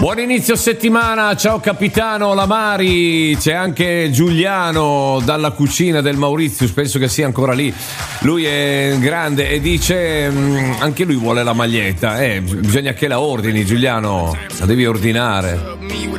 Buon inizio settimana, ciao capitano Lamari, c'è anche Giuliano dalla cucina del Mauritius, penso che sia ancora lì, lui è grande e dice anche lui vuole la maglietta, bisogna che la ordini Giuliano, la devi ordinare.